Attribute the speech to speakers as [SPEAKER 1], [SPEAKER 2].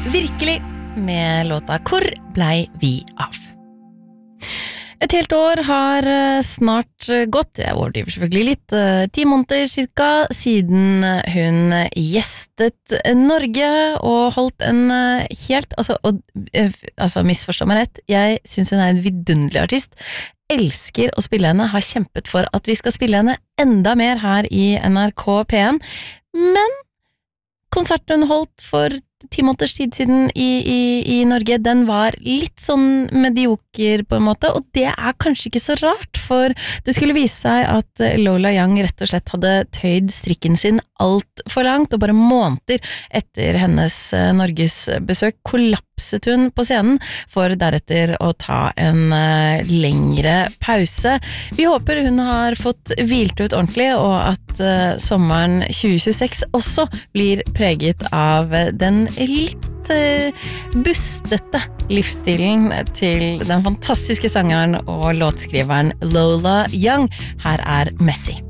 [SPEAKER 1] virkelig med låta Hvor blei vi av? Et helt år har snart gått, jeg overdriver selvfølgelig litt, 10 måneder cirka, siden hun gjestet Norge og holdt en helt, misforstå meg rett, jeg synes hun en vidunderlig artist, elsker å spille henne, har kjempet for at vi skal spille henne enda mer her i NRK P1, men konserten hun holdt for 10 måneders tid siden i Norge, den var litt sånn medioker på en måte, og det kanskje ikke så rart, for det skulle vise seg at Lola Young rett og slett hadde tøyd strikken sin alt for langt, og bare måneder etter hennes Norges besøk kollapset hun på scenen, for deretter å ta en lengre pause. Vi håper hun har fått hvilt ut ordentlig, og at sommeren 2026 også blir preget av den litt bustete livsstilen til den fantastiske sangeren og låtskriveren Lola Young. Her Messi.